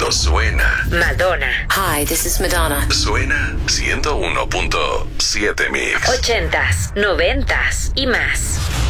cuando suena. Madonna. Hi, this is Madonna. Suena 101.7 Mix. 80s, 90s y más.